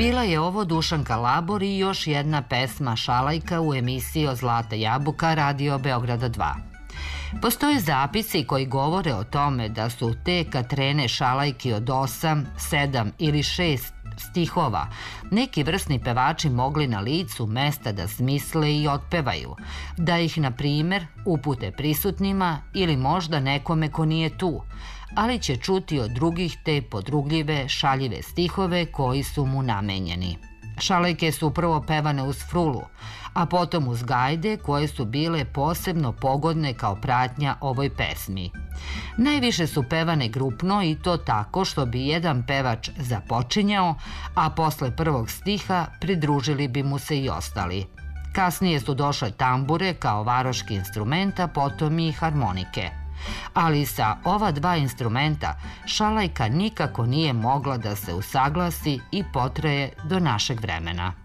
Bila je ovo Dušanka Labor i još jedna pesma Šalajka u emisiji o Zlata jabuka Radio Beograda 2. Postoje zapisi koji govore o tome da su te Katrene Šalajki od 8, 7 ili 6 stihova neki vrsni pevači mogli na licu mesta da smisle i otpevaju, da ih, na primer, upute prisutnima ili možda nekome ko nije tu, ali će čuti od drugih te podrugljive, šaljive stihove koji su mu namenjeni. Šalajke su prvo pevane uz frulu, a potom uz gajde koje su bile posebno pogodne kao pratnja ovoj pesmi. Najviše su pevane grupno i to tako što bi jedan pevač započinjao, a posle prvog stiha pridružili bi mu se i ostali. Kasnije su došle tambure kao varoški instrument, a potom i harmonike. Ali sa ova dva instrumenta Šalajka nikako nije mogla da se usaglasi i potraje do našeg vremena.